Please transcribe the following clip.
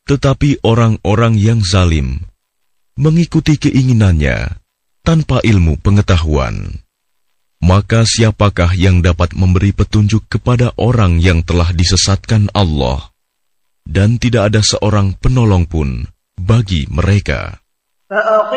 Tetapi orang-orang yang zalim mengikuti keinginannya tanpa ilmu pengetahuan. Maka siapakah yang dapat memberi petunjuk kepada orang yang telah disesatkan Allah? Dan tidak ada seorang penolong pun bagi mereka.